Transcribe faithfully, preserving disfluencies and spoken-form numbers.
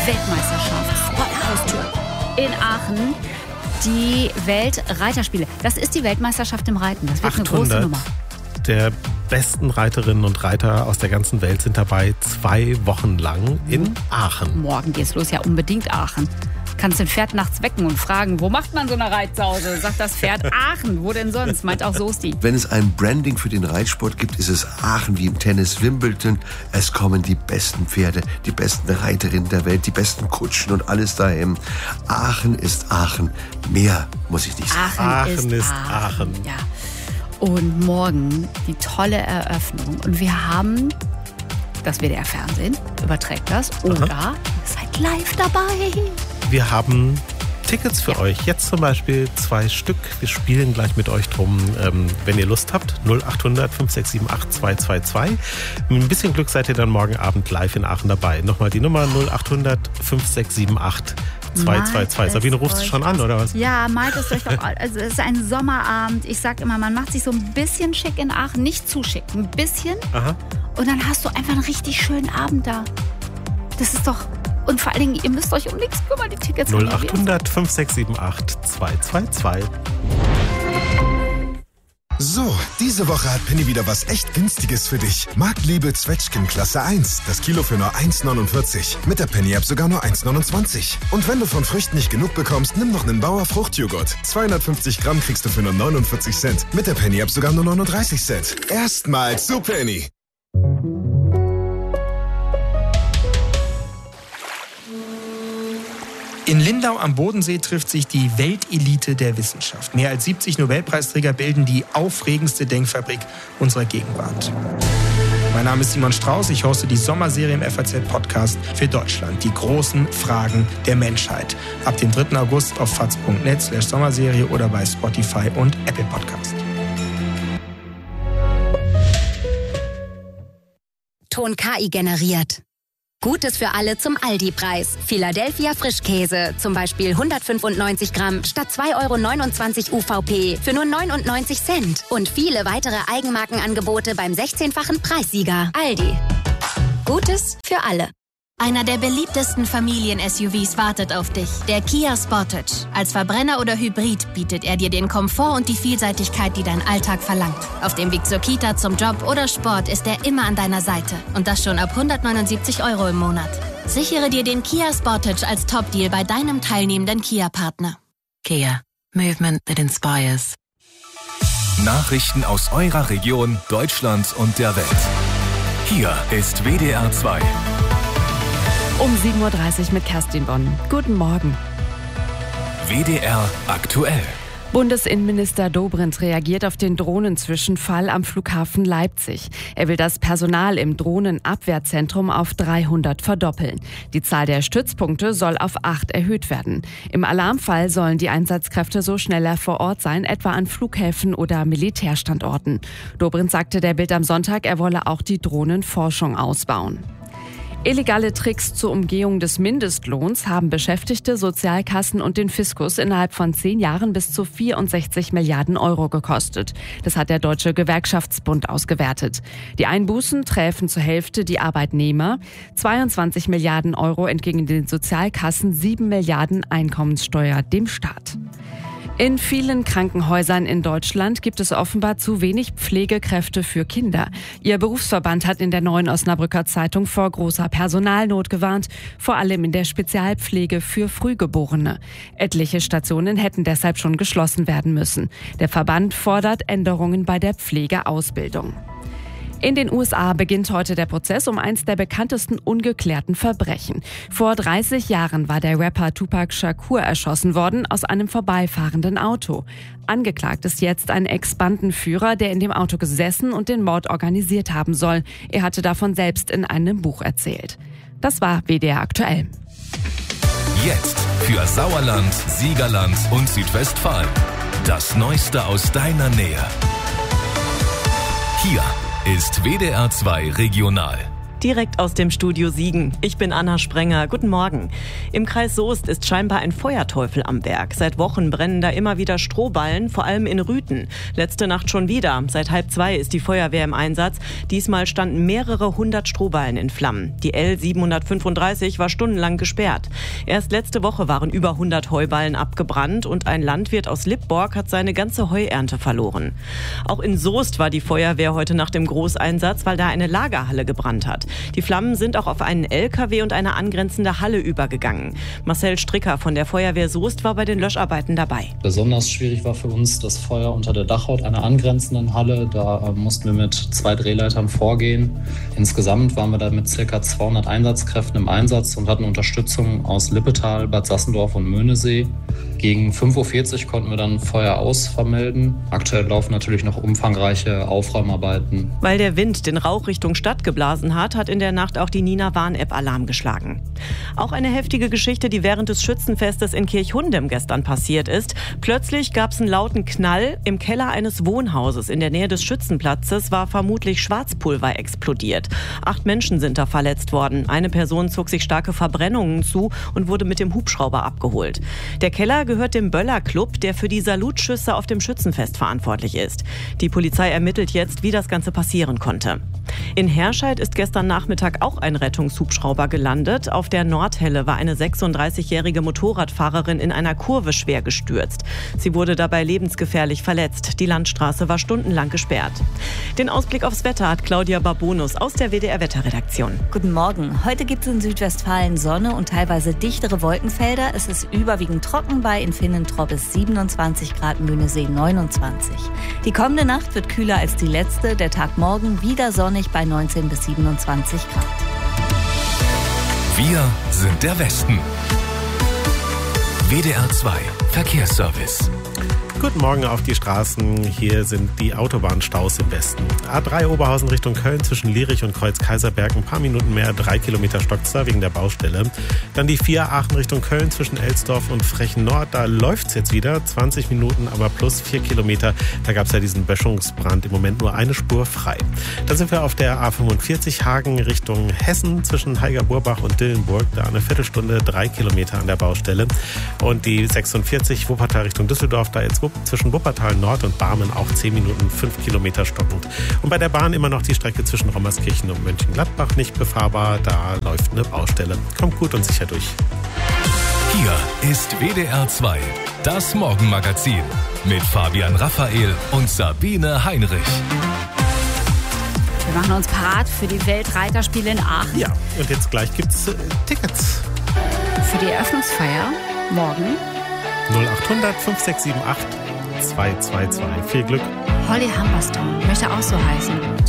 Weltmeisterschaft vor der Haustür in Aachen. Die Weltreiterspiele. Das ist die Weltmeisterschaft im Reiten. Das wird eine große Nummer. Der besten Reiterinnen und Reiter aus der ganzen Welt sind dabei zwei Wochen lang in Aachen. Morgen geht's los, ja unbedingt Aachen. Kannst ein Pferd nachts wecken und fragen, wo macht man so eine Reitsause? Sagt das Pferd Aachen, wo denn sonst? Meint auch Soesti. Wenn es ein Branding für den Reitsport gibt, ist es Aachen wie im Tennis Wimbledon. Es kommen die besten Pferde, die besten Reiterinnen der Welt, die besten Kutschen und alles dahin. Aachen ist Aachen. Mehr muss ich nicht sagen. Aachen, Aachen ist, ist Aachen. Aachen. Ja. Und morgen die tolle Eröffnung. Und wir haben das W D R-Fernsehen, überträgt das. Oder Aha. ihr seid live dabei. Wir haben Tickets für euch. Jetzt zum Beispiel zwei Stück. Wir spielen gleich mit euch drum, ähm, wenn ihr Lust habt. null acht hundert fünf sechs sieben acht zwei zwei zwei. Mit ein bisschen Glück seid ihr dann morgen Abend live in Aachen dabei. Nochmal die Nummer null acht hundert fünf sechs sieben acht zwei zwei zwei. Sabine, rufst du schon an, oder was? Ja, malt es euch doch. Also es ist ein Sommerabend. Ich sag immer, man macht sich so ein bisschen schick in Aachen. Nicht zu schick, ein bisschen. Aha. Und dann hast du einfach einen richtig schönen Abend da. Das ist doch... Und vor allen Dingen, ihr müsst euch um nichts kümmern, die Tickets. null acht hundert fünf sechs sieben acht zwei zwei zwei. So, diese Woche hat Penny wieder was echt Günstiges für dich. Marktliebe Zwetschgen Klasse eins. Das Kilo für nur eins neunundvierzig. Mit der Penny-App sogar nur eins neunundzwanzig. Und wenn du von Früchten nicht genug bekommst, nimm noch einen Bauer Fruchtjoghurt. zweihundertfünfzig Gramm kriegst du für nur neunundvierzig Cent. Mit der Penny-App sogar nur neununddreißig Cent. Erstmals zu Penny. In Lindau am Bodensee trifft sich die Weltelite der Wissenschaft. Mehr als siebzig Nobelpreisträger bilden die aufregendste Denkfabrik unserer Gegenwart. Mein Name ist Simon Strauß, ich hoste die Sommerserie im F A Z-Podcast für Deutschland. Die großen Fragen der Menschheit. Ab dem dritten August auf faz punkt net slash Sommerserie oder bei Spotify und Apple Podcast. Ton K I generiert. Gutes für alle zum Aldi-Preis. Philadelphia Frischkäse, zum Beispiel hundertfünfundneunzig Gramm statt zwei Euro neunundzwanzig U V P für nur neunundneunzig Cent. Und viele weitere Eigenmarkenangebote beim sechzehnfachen Preissieger. Aldi. Gutes für alle. Einer der beliebtesten Familien-S U Vs wartet auf dich, der Kia Sportage. Als Verbrenner oder Hybrid bietet er dir den Komfort und die Vielseitigkeit, die dein Alltag verlangt. Auf dem Weg zur Kita, zum Job oder Sport ist er immer an deiner Seite. Und das schon ab hundertneunundsiebzig Euro im Monat. Sichere dir den Kia Sportage als Top-Deal bei deinem teilnehmenden Kia-Partner. Kia. Movement that inspires. Nachrichten aus eurer Region, Deutschland und der Welt. Hier ist W D R zwei. Um sieben Uhr dreißig mit Kerstin Bonn. Guten Morgen. W D R aktuell. Bundesinnenminister Dobrindt reagiert auf den Drohnenzwischenfall am Flughafen Leipzig. Er will das Personal im Drohnenabwehrzentrum auf dreihundert verdoppeln. Die Zahl der Stützpunkte soll auf acht erhöht werden. Im Alarmfall sollen die Einsatzkräfte so schneller vor Ort sein, etwa an Flughäfen oder Militärstandorten. Dobrindt sagte der Bild am Sonntag, er wolle auch die Drohnenforschung ausbauen. Illegale Tricks zur Umgehung des Mindestlohns haben Beschäftigte, Sozialkassen und den Fiskus innerhalb von zehn Jahren bis zu vierundsechzig Milliarden Euro gekostet. Das hat der Deutsche Gewerkschaftsbund ausgewertet. Die Einbußen träfen zur Hälfte die Arbeitnehmer, zweiundzwanzig Milliarden Euro entgegen den Sozialkassen, sieben Milliarden Einkommenssteuer dem Staat. In vielen Krankenhäusern in Deutschland gibt es offenbar zu wenig Pflegekräfte für Kinder. Ihr Berufsverband hat in der Neuen Osnabrücker Zeitung vor großer Personalnot gewarnt, vor allem in der Spezialpflege für Frühgeborene. Etliche Stationen hätten deshalb schon geschlossen werden müssen. Der Verband fordert Änderungen bei der Pflegeausbildung. In den U S A beginnt heute der Prozess um eins der bekanntesten ungeklärten Verbrechen. Vor dreißig Jahren war der Rapper Tupac Shakur erschossen worden aus einem vorbeifahrenden Auto. Angeklagt ist jetzt ein Ex-Bandenführer, der in dem Auto gesessen und den Mord organisiert haben soll. Er hatte davon selbst in einem Buch erzählt. Das war W D R aktuell. Jetzt für Sauerland, Siegerland und Südwestfalen. Das Neueste aus deiner Nähe. Hier ist W D R zwei Regional. Direkt aus dem Studio Siegen. Ich bin Anna Sprenger. Guten Morgen. Im Kreis Soest ist scheinbar ein Feuerteufel am Werk. Seit Wochen brennen da immer wieder Strohballen, vor allem in Rüthen. Letzte Nacht schon wieder. Seit halb zwei ist die Feuerwehr im Einsatz. Diesmal standen mehrere hundert Strohballen in Flammen. Die L siebenhundertfünfunddreißig war stundenlang gesperrt. Erst letzte Woche waren über hundert Heuballen abgebrannt und ein Landwirt aus Lippborg hat seine ganze Heuernte verloren. Auch in Soest war die Feuerwehr heute nach dem Großeinsatz, weil da eine Lagerhalle gebrannt hat. Die Flammen sind auch auf einen L K W und eine angrenzende Halle übergegangen. Marcel Stricker von der Feuerwehr Soest war bei den Löscharbeiten dabei. Besonders schwierig war für uns das Feuer unter der Dachhaut einer angrenzenden Halle. Da äh, mussten wir mit zwei Drehleitern vorgehen. Insgesamt waren wir da mit ca. zweihundert Einsatzkräften im Einsatz und hatten Unterstützung aus Lippetal, Bad Sassendorf und Möhnesee. Gegen fünf Uhr vierzig konnten wir dann Feuer aus vermelden. Aktuell laufen natürlich noch umfangreiche Aufräumarbeiten. Weil der Wind den Rauch Richtung Stadt geblasen hat, hat in der Nacht auch die Nina-Warn-App Alarm geschlagen. Auch eine heftige Geschichte, die während des Schützenfestes in Kirchhundem gestern passiert ist. Plötzlich gab es einen lauten Knall. Im Keller eines Wohnhauses in der Nähe des Schützenplatzes war vermutlich Schwarzpulver explodiert. Acht Menschen sind da verletzt worden. Eine Person zog sich starke Verbrennungen zu und wurde mit dem Hubschrauber abgeholt. Der Keller gehört dem Böller Club, der für die Salutschüsse auf dem Schützenfest verantwortlich ist. Die Polizei ermittelt jetzt, wie das Ganze passieren konnte. In Herscheid ist gestern Nachmittag auch ein Rettungshubschrauber gelandet. Auf der Nordhelle war eine sechsunddreißigjährige Motorradfahrerin in einer Kurve schwer gestürzt. Sie wurde dabei lebensgefährlich verletzt. Die Landstraße war stundenlang gesperrt. Den Ausblick aufs Wetter hat Claudia Babonus aus der W D R-Wetterredaktion. Guten Morgen. Heute gibt es in Südwestfalen Sonne und teilweise dichtere Wolkenfelder. Es ist überwiegend trocken bei in Finnentrop bis siebenundzwanzig Grad, Möhnesee neunundzwanzig. Die kommende Nacht wird kühler als die letzte. Der Tag morgen wieder sonnig bei neunzehn bis siebenundzwanzig Grad. Wir sind der Westen. W D R zwei Verkehrsservice. Guten Morgen auf die Straßen. Hier sind die Autobahnstaus im Westen. A drei Oberhausen Richtung Köln zwischen Lierich und Kreuz-Kaiserberg ein paar Minuten mehr, drei Kilometer stockt's da wegen der Baustelle. Dann die vier Aachen Richtung Köln zwischen Elsdorf und Frechen Nord. Da läuft's jetzt wieder, zwanzig Minuten, aber plus vier Kilometer. Da gab's ja diesen Böschungsbrand. Im Moment nur eine Spur frei. Dann sind wir auf der A fünfundvierzig Hagen Richtung Hessen zwischen Heiger-Burbach und Dillenburg. Da eine Viertelstunde, drei Kilometer an der Baustelle. Und die sechsundvierzig Wuppertal Richtung Düsseldorf, da jetzt zwischen Wuppertal Nord und Barmen auch zehn Minuten, fünf Kilometer stockend. Und bei der Bahn immer noch die Strecke zwischen Rommerskirchen und Mönchengladbach nicht befahrbar. Da läuft eine Baustelle. Kommt gut und sicher durch. Hier ist W D R zwei, das Morgenmagazin mit Fabian Raphael und Sabine Heinrich. Wir machen uns parat für die Weltreiterspiele in Aachen. Ja, und jetzt gleich gibt's äh, Tickets. Für die Eröffnungsfeier morgen. null achthundert fünf sechs sieben acht zwei zwei zwei. Viel Glück. Holly Humberstone möchte auch so heißen.